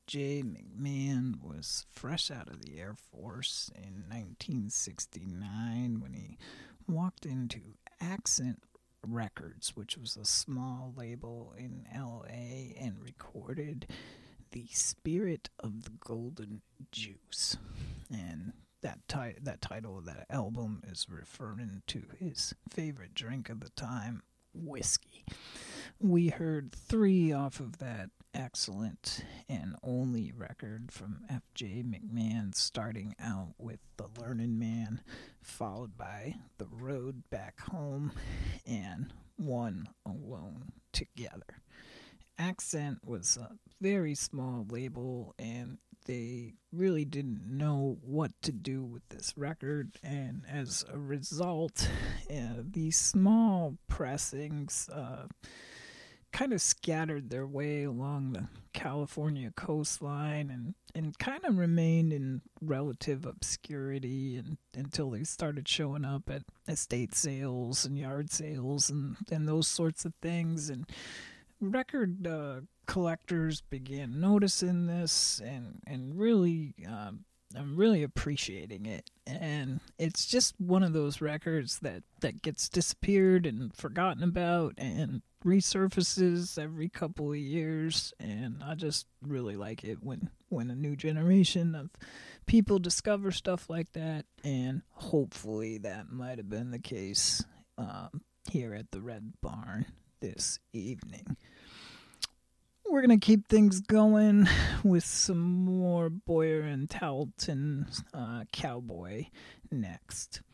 F.J. McMahon was fresh out of the Air Force in 1969 when he walked into Accent Records, which was a small label in LA, and recorded The Spirit of the Golden Juice. And that title of that album is referring to his favorite drink of the time, whiskey. We heard 3 off of that excellent and only record from F.J. McMahon, starting out with The Learned Man, followed by The Road Back Home, and One Alone Together. Accent was a very small label, and they really didn't know what to do with this record, and as a result, these small pressings kind of scattered their way along the California coastline and kind of remained in relative obscurity until they started showing up at estate sales and yard sales and those sorts of things. And record collectors began noticing this and really I'm really appreciating it. And it's just one of those records that gets disappeared and forgotten about and resurfaces every couple of years. And I just really like it when a new generation of people discover stuff like that. And hopefully that might have been the case here at the Red Barn this evening. We're going to keep things going with some more Boyer and Talton Cowboy next.